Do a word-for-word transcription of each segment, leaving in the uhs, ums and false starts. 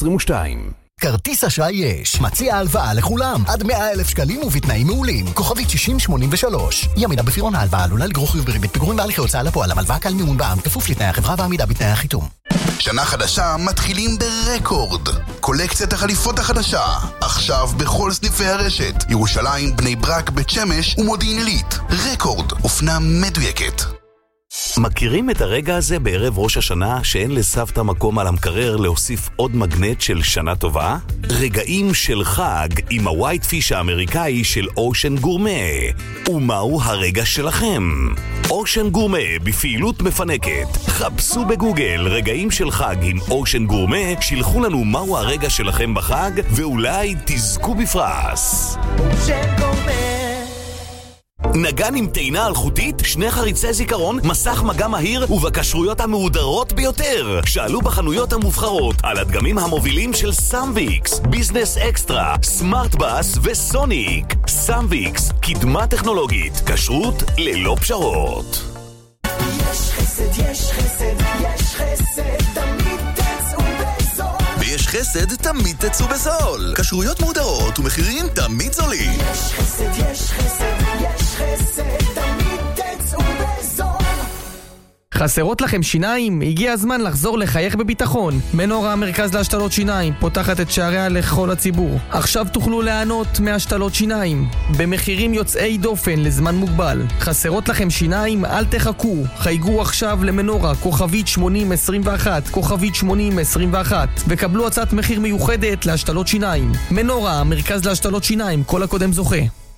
עשרים ושתיים. כרטיס אשראי יש. מציע הלוואה לכולם. עד מאה אלף שקלים ובתנאים מעולים. כוכבית שישים שמונים ושלוש. ימידה בפירעון ההלוואה עלולה לגרור חיוב בריבית פיגורים בהליכי הוצאה לפועל. המלוואה כלל מימון בע"מ כפוף לתנאי החברה ועמידה בתנאי החיתום. שנה חדשה מתחילים ברקורד. קולקציית החליפות החדשה. עכשיו בכל סניפי הרשת. ירושלים, בני ברק, בית שמש ומודיעין עילית. רקורד. אופנה מדויקת. מכירים את הרגע הזה בערב ראש השנה שאין לסבתא מקום על המקרר להוסיף עוד מגנט של שנה טובה? רגעים של חג עם הווייט פיש האמריקאי של אושן גורמה. ומהו הרגע שלכם? אושן גורמה בפעילות מפנקת. חפשו בגוגל רגעים של חג עם אושן גורמה, שילחו לנו מהו הרגע שלכם בחג ואולי תזכו בפרס. אושן גורמה. נגן עם טעינה אלחוטית, שני חריצי זיכרון, מסך מגע מהיר ובקשרויות המהודרות ביותר. שאלו בחנויות המובחרות על הדגמים המובילים של סמביקס, ביזנס אקסטרה, סמארט בס וסוניק. סמביקס, קדמה טכנולוגית, כשרות ללא פשרות. יש חסד, יש חסד, יש חסד, תמיד תצאו בזול. ויש חסד, תמיד תצאו בזול. כשרויות מהודרות ומחירים תמיד זולים. יש חסד, יש חסד, יש חסד, תמיד תצאו בזול. חסרות לכם שיניים? הגיע הזמן לחזור לחייך בביטחון. מנורה, המרכז להשתלות שיניים, פותחת את שעריה לכל הציבור. עכשיו תוכלו ליהנות מהשתלות שיניים במחירים יוצאי דופן לזמן מוגבל. חסרות לכם שיניים? אל תחכו. חייגו עכשיו למנורה, כוכבית שמונים עשרים ואחת, כוכבית שמונים עשרים ואחת, וקבלו הצעת מחיר מיוחדת להשתלות שיניים. מנורה, המרכז להשתלות שיניים, כל הקודם זוכה.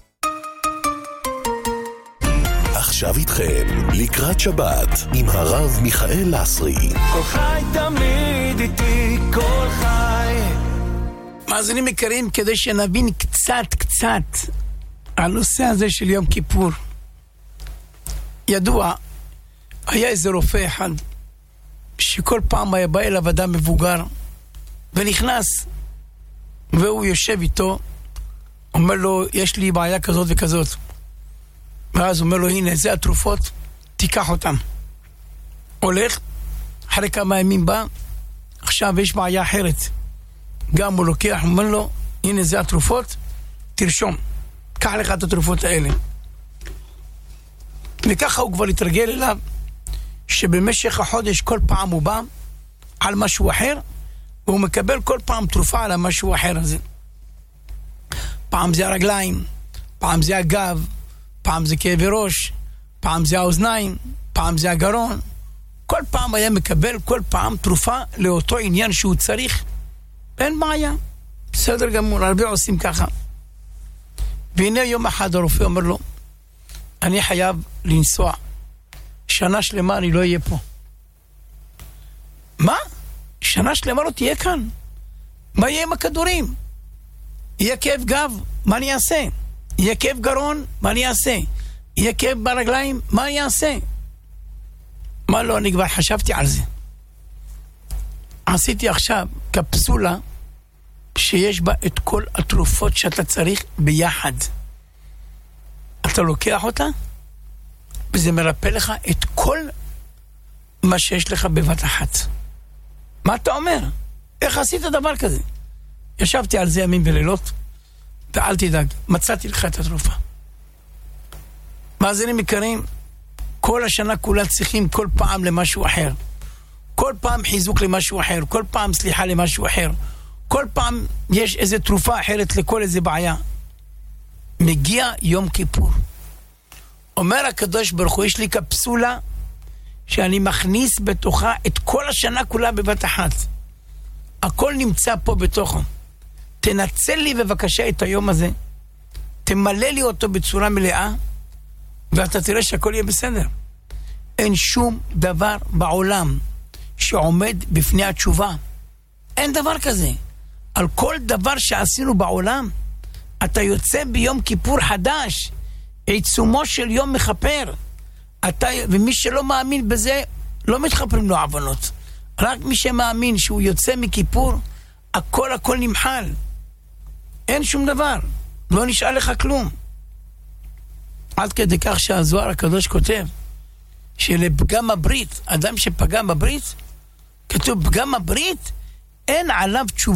עכשיו איתכם לקראת שבת עם הרב מיכאל לסרי. כל חי תמיד איתי, כל חי. מאזינים יקרים, כדי שנבין קצת קצת על נושא הזה של יום כיפור. ידוע, היה איזה רופא אחד שכל פעם היה בא אליו אדם מבוגר ונכנס והוא יושב איתו, אומר לו, יש לי בעיה כזאת וכזאת. ואז הוא אומר לו, הנה, זה התרופות, תיקח אותם. הולך, אחרי כמה ימים בא, עכשיו יש בעיה אחרת. גם הוא לוקח, הוא אומר לו, הנה, זה התרופות, תרשום. קח לך את התרופות האלה. וככה הוא כבר התרגל אליו, שבמשך החודש כל פעם הוא בא על משהו אחר, והוא מקבל כל פעם תרופה על המשהו אחר הזה. פעם זה הרגליים, פעם זה הגב, פעם זה כאבי ראש, פעם זה האוזניים, פעם זה הגרון. כל פעם היה מקבל כל פעם תרופה לאותו עניין שהוא צריך. אין בעיה, בסדר גמור, הרבה עושים ככה. והנה יום אחד הרופא אומר לו, אני חייב לנסוע, שנה שלמה אני לא אהיה פה. מה? שנה שלמה לא תהיה כאן? מה יהיה עם הכדורים? יהיה כאב גב, מה אני אעשה? יהיה כאב גרון, מה אני אעשה? יהיה כאב ברגליים, מה אני אעשה? מה לא, אני כבר חשבתי על זה. עשיתי עכשיו קפסולה שיש בה את כל התרופות שאתה צריך ביחד. אתה לוקח אותה, וזה מרפא לך את כל מה שיש לך בבת אחת. מה אתה אומר? איך עשית דבר כזה? ישבתי על זה ימים ולילות, ואל תדאג, מצאתי לך את התרופה. מאזינים יקרים, כל השנה כולה צריכים כל פעם למשהו אחר. כל פעם חיזוק למשהו אחר, כל פעם סליחה למשהו אחר. כל פעם יש איזו תרופה אחרת לכל איזו בעיה. מגיע יום כיפור. אומר הקדוש ברוך הוא, יש לי קפסולה שאני מכניס בתוכה את כל השנה כולה בבת אחת. הכל נמצא פה בתוכו. תנצל לי בבקשה את היום הזה, תמלא לי אותו בצורה מלאה, ואתה תראה שהכל יהיה בסדר. אין שום דבר בעולם שעומד בפני התשובה. אין דבר כזה. על כל דבר שעשינו בעולם, אתה יוצא ביום כיפור חדש, עיצומו של יום מחפר. אתה, ומי שלא מאמין בזה, לא מתחפרים לו עוונות. רק מי שמאמין שהוא יוצא מכיפור, הכל הכל נמחל. אין שום דבר, לא נשאר לך כלום. עד כדי כך שהזוהר הקדוש כותב שלפגם הברית, אדם שפגם הברית, כתוב פגם הברית, אין עליו תשובה.